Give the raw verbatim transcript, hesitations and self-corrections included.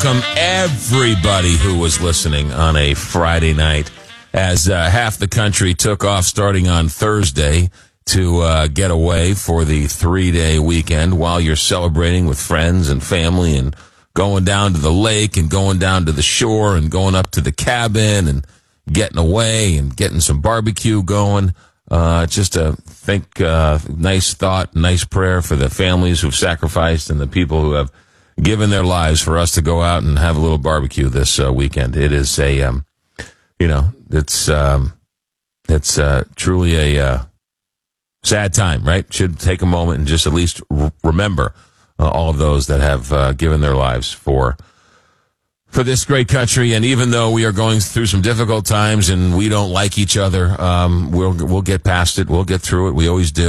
welcome everybody who was listening on a Friday night as uh, half the country took off starting on Thursday to uh, get away for the three-day weekend while you're celebrating with friends and family and going down to the lake and going down to the shore and going up to the cabin and getting away and getting some barbecue going. Uh, just a think, uh, nice thought, nice prayer for the families who've sacrificed and the people who have given their lives for us to go out and have a little barbecue this uh, weekend. It is a, um, you know, it's, um, it's, uh, truly a, uh, sad time, right? Should take a moment and just at least r- remember uh, all of those that have uh, given their lives for for this great country. And even though we are going through some difficult times and we don't like each other, um, we'll we'll get past it. We'll get through it. We always do.